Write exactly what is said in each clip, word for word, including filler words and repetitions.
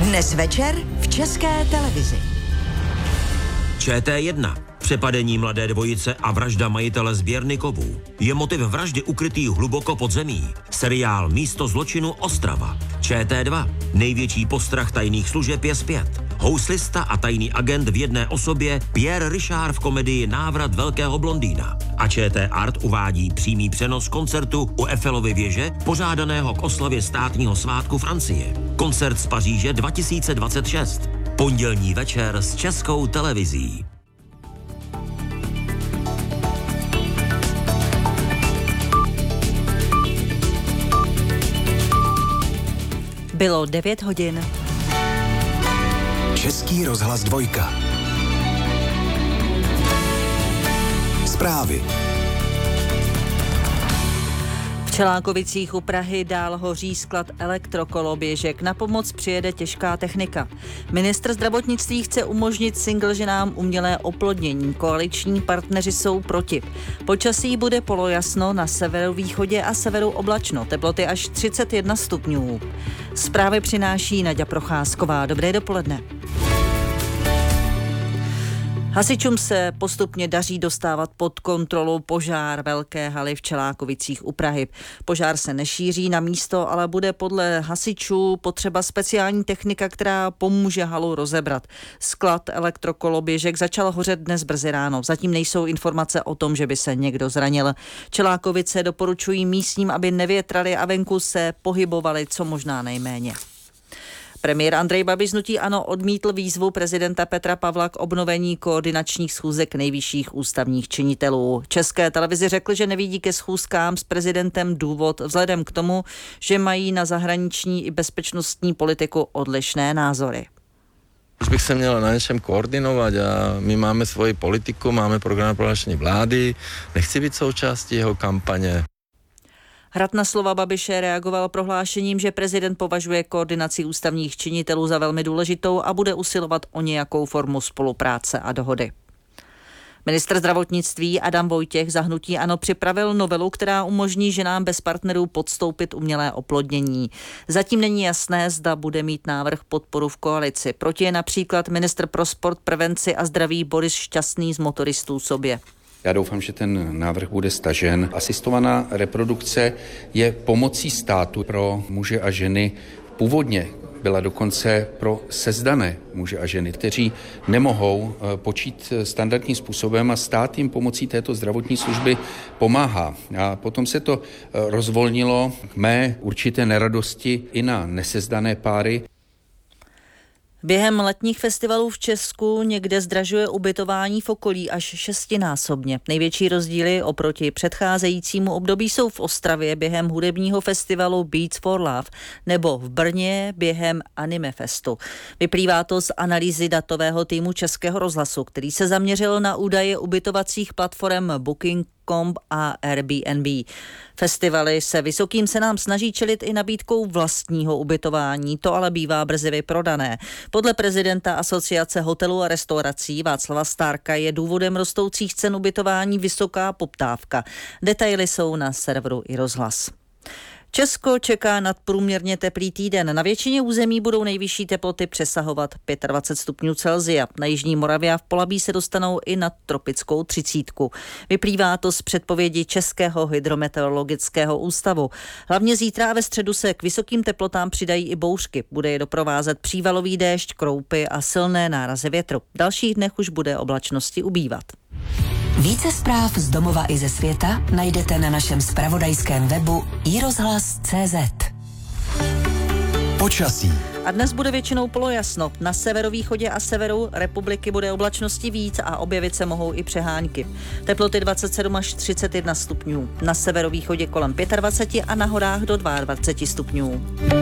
Dnes večer v České televizi. Č T jedna. Přepadení mladé dvojice a vražda majitele sběrny kovů. Je motiv vraždy ukrytý hluboko pod zemí. Seriál Místo zločinu Ostrava. Č T dva. Největší postrach tajných služeb je zpět. Houslista a tajný agent v jedné osobě Pierre Richard v komedii Návrat velkého blondýna. A Č T Art uvádí přímý přenos koncertu u Eiffelovy věže, pořádaného k oslavě státního svátku Francie. Koncert z Paříže dva tisíce dvacet šest. Pondělní večer s Českou televizí. Bylo devět hodin. Český rozhlas dvojka. Zprávy. V Čelákovicích u Prahy dál hoří sklad elektrokoloběžek. Na pomoc přijede těžká technika. Ministr zdravotnictví chce umožnit single ženám umělé oplodnění. Koaliční partneři jsou proti. Počasí bude polojasno, na severovýchodě a severu oblačno. Teploty až třicet jedna stupňů. Zprávy přináší Naďa Procházková. Dobré dopoledne. Hasičům se postupně daří dostávat pod kontrolu požár velké haly v Čelákovicích u Prahy. Požár se nešíří na místo, ale bude podle hasičů potřeba speciální technika, která pomůže halu rozebrat. Sklad elektrokoloběžek začal hořet dnes brzy ráno. Zatím nejsou informace o tom, že by se někdo zranil. Čelákovice doporučují místním, aby nevětrali a venku se pohybovali co možná nejméně. Premiér Andrej Babiš z hnutí ANO odmítl výzvu prezidenta Petra Pavla k obnovení koordinačních schůzek nejvyšších ústavních činitelů. České televizi řekl, že nevidí ke schůzkám s prezidentem důvod vzhledem k tomu, že mají na zahraniční i bezpečnostní politiku odlišné názory. Už bych se měl na něčem koordinovat a my máme svoji politiku, máme program prohlášení vlády, nechci být součástí jeho kampaně. Hrad na slova Babiše reagoval prohlášením, že prezident považuje koordinaci ústavních činitelů za velmi důležitou a bude usilovat o nějakou formu spolupráce a dohody. Ministr zdravotnictví Adam Vojtěch za hnutí ANO připravil novelu, která umožní ženám bez partnerů podstoupit umělé oplodnění. Zatím není jasné, zda bude mít návrh podporu v koalici. Proti je například ministr pro sport, prevenci a zdraví Boris Šťastný z Motoristů sobě. Já doufám, že ten návrh bude stažen. Asistovaná reprodukce je pomocí státu pro muže a ženy. Původně byla dokonce pro sezdané muže a ženy, kteří nemohou počít standardním způsobem a stát jim pomocí této zdravotní služby pomáhá. A potom se to rozvolnilo k mé určité neradosti i na nesezdané páry. Během letních festivalů v Česku někde zdražuje ubytování v okolí až šestinásobně. Největší rozdíly oproti předcházejícímu období jsou v Ostravě během hudebního festivalu Beats for Love nebo v Brně během Anime Festu. Vyplývá to z analýzy datového týmu Českého rozhlasu, který se zaměřil na údaje ubytovacích platform Booking tečka com a Airbnb. Festivaly se vysokým cenám snaží čelit i nabídkou vlastního ubytování, to ale bývá brzy vyprodané. Podle prezidenta Asociace hotelů a restaurací Václava Stárka je důvodem rostoucích cen ubytování vysoká poptávka. Detaily jsou na serveru i rozhlas. Česko čeká nadprůměrně teplý týden. Na většině území budou nejvyšší teploty přesahovat dvacet pět stupňů Celsia. Na jižní Moravě a v Polabí se dostanou i nad tropickou třicítku. Vyplývá to z předpovědi Českého hydrometeorologického ústavu. Hlavně zítra a ve středu se k vysokým teplotám přidají i bouřky. Bude je doprovázet přívalový déšť, kroupy a silné nárazy větru. V dalších dnech už bude oblačnosti ubývat. Více zpráv z domova i ze světa najdete na našem zpravodajském webu i rozhlas tečka cé zet. Počasí. A dnes bude většinou polojasno. Na severovýchodě a severu republiky bude oblačnosti víc a objevit se mohou i přehánky. Teploty dvacet sedm až třicet jedna stupňů. Na severovýchodě kolem dvacet pět a na horách do dvacet dva stupňů.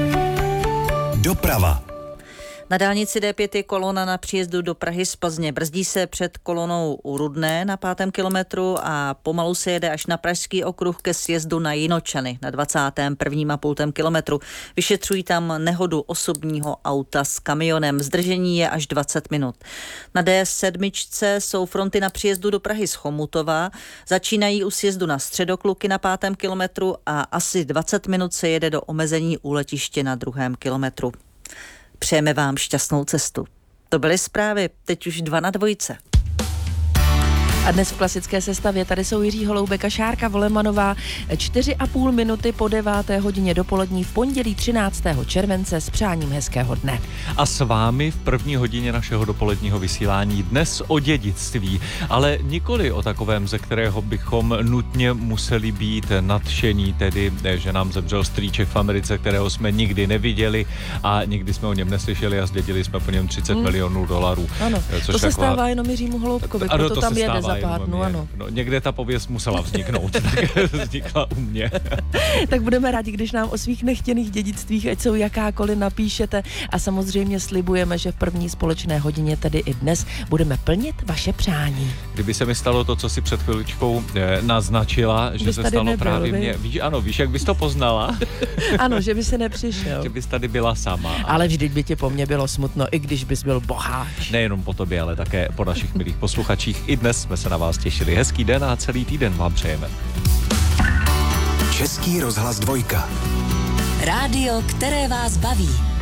Doprava. Na dálnici D pět je kolona na příjezdu do Prahy z Plzně. Brzdí se před kolonou u Rudné na pátém kilometru a pomalu se jede až na Pražský okruh ke sjezdu na Jinočany na dvacátém prvním a půl kilometru. Vyšetřují tam nehodu osobního auta s kamionem. Zdržení je až dvacet minut. Na D sedm jsou fronty na příjezdu do Prahy z Chomutova. Začínají u sjezdu na Středokluky na pátém kilometru a asi dvacet minut se jede do omezení u letiště na druhém kilometru. Přejeme vám šťastnou cestu. To byly zprávy, teď už dva na dvojce. A dnes v klasické sestavě tady jsou Jiří Holoubek a Šárka Volemanová. Čtyři a půl minuty po deváté hodině dopolední v pondělí třináctého července s přáním hezkého dne. A s vámi v první hodině našeho dopoledního vysílání dnes o dědictví, ale nikoli o takovém, ze kterého bychom nutně museli být nadšení, tedy, že nám zemřel strýček v Americe, kterého jsme nikdy neviděli a nikdy jsme o něm neslyšeli a zdědili jsme po něm třicet hmm. milionů dolarů. Ano, což to se taková... stává jenom Jiřímu Holoubkovi, proto to tam jede za pár dnů, ano. No, někde ta pověst musela vzniknout, tak vznikla u mě. Tak budeme rádi, když nám o svých nechtěných dědictvích, ať jsou jakákoliv, napíšete a samozřejmě slibujeme, že v první společné hodině, tedy i dnes, budeme plnit vaše přání. Kdyby se mi stalo to, co si před chviličkou eh, naznačila, že bys se stalo nebyl, právě vy? mě. Víš, ano, víš, jak bys to poznala? Ano, že by se nepřišel. Že bys tady byla sama. Ale vždyť by tě po mně bylo smutno, i když bys byl boháč. Nejenom po tobě, ale také po našich milých posluchačích. I dnes jsme se na vás těšili. Hezký den a celý týden vám přejeme. Český rozhlas dvojka. Rádio, které vás baví.